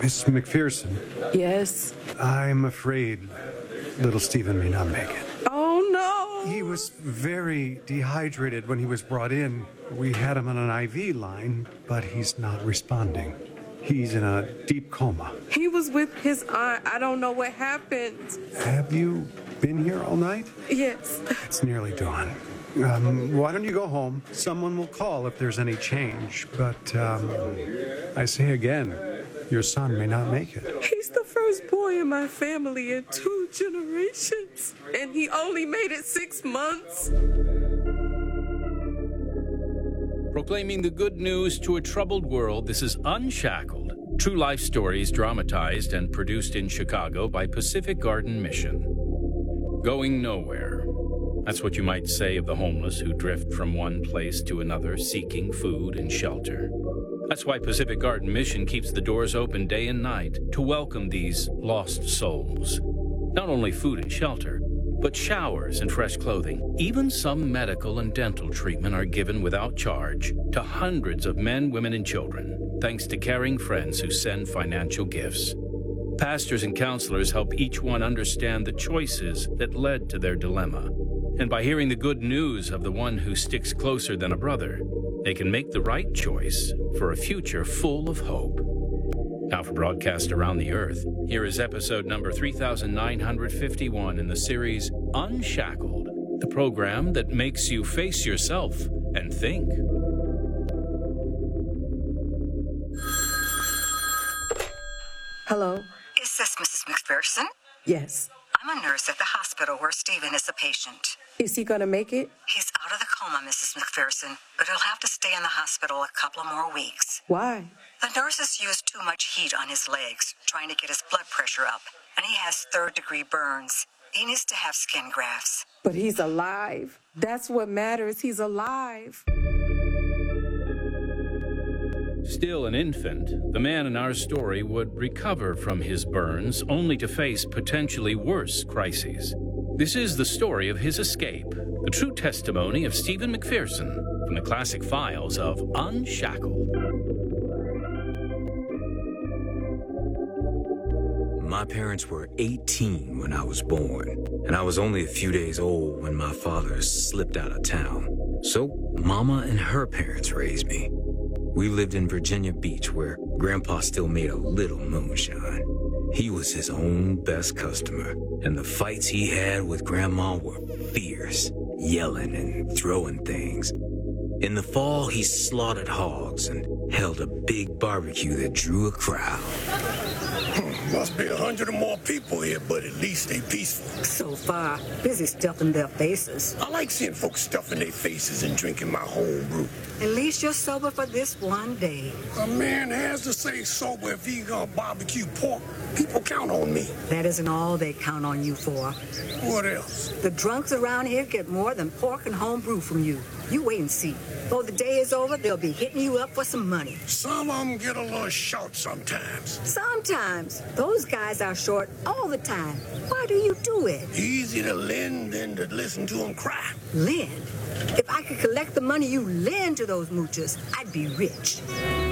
Miss McPherson. Yes? I'm afraid little Stephen may not make it. Oh, no. He was very dehydrated when he was brought in. We had him on an IV line, but he's not responding. He's in a deep coma. He was with his aunt. I don't know what happened. Have you been here all night? Yes. It's nearly dawn. Why don't you go home? Someone will call if there's any change. But I say again, your son may not make it. He's the first boy in my family in 2 generations. And he only made it 6 months. Proclaiming the good news to a troubled world, this is Unshackled. True life stories dramatized and produced in Chicago by Pacific Garden Mission. Going nowhere. That's what you might say of the homeless who drift from one place to another seeking food and shelter. That's why Pacific Garden Mission keeps the doors open day and night to welcome these lost souls. Not only food and shelter, but showers and fresh clothing. Even some medical and dental treatment are given without charge to hundreds of men, women, and children, thanks to caring friends who send financial gifts. Pastors and counselors help each one understand the choices that led to their dilemma. And by hearing the good news of the one who sticks closer than a brother, they can make the right choice for a future full of hope. Now for broadcast around the earth, here is episode number 3951 in the series Unshackled, the program that makes you face yourself and think. Hello? Is this Mrs. McPherson? Yes. I'm a nurse at the hospital where Stephen is a patient. Is he gonna make it? He's out of the coma, Mrs. McPherson, but he'll have to stay in the hospital a couple of more weeks. Why? The nurses used too much heat on his legs, trying to get his blood pressure up, and he has third-degree burns. He needs to have skin grafts. But he's alive. That's what matters. He's alive. Still an infant, the man in our story would recover from his burns only to face potentially worse crises. This is the story of his escape, the true testimony of Stephen McPherson from the classic files of Unshackled. My parents were 18 when I was born, and I was only a few days old when my father slipped out of town. So Mama and her parents raised me. We lived in Virginia Beach, where Grandpa still made a little moonshine. He was his own best customer, and the fights he had with Grandma were fierce, yelling and throwing things. In the fall, he slaughtered hogs and held a big barbecue that drew a crowd. Must be 100 or more people here, but at least they peaceful. So far, busy stuffing their faces. I like seeing folks stuffing their faces and drinking my home brew. At least you're sober for this one day. A man has to stay sober if he gonna barbecue pork. People count on me. That isn't all they count on you for. What else? The drunks around here get more than pork and home brew from you. You wait and see. Before the day is over, they'll be hitting you up for some money. Some of them get a little short sometimes. Sometimes. Those guys are short all the time. Why do you do it? Easy to lend than to listen to them cry. Lend? If I could collect the money you lend to those moochers, I'd be rich.